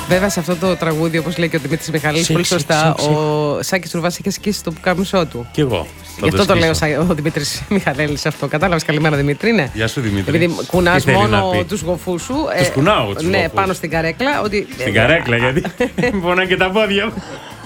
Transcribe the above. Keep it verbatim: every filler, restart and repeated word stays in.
Βέβαια, σε αυτό το τραγούδι, όπως λέει και ο Δημήτρης Μιχαλίδης, πολύ σωστά, ο Σάκης Ρουβάς είχε σκίσει το πουκάμισό του. Κι εγώ. Γι' αυτό το λέω ο Δημήτρης Μιχαλίδης αυτό. Κατάλαβες, καλημέρα Δημήτρη, ναι. Γεια σου Δημήτρη. Επειδή κουνάς μόνο τους γοφούς σου. Τους κουνάω τους Ναι, γοφούς. πάνω στην καρέκλα. Ότι... Στην καρέκλα, γιατί πονάνε και τα πόδια μου.